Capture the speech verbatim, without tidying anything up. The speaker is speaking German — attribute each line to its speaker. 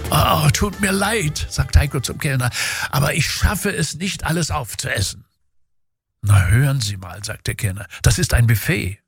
Speaker 1: Oh, tut mir leid, sagt Heiko zum Kellner, aber ich schaffe es nicht, alles aufzuessen. Na, hören Sie mal, sagt der Kellner, das ist ein Buffet.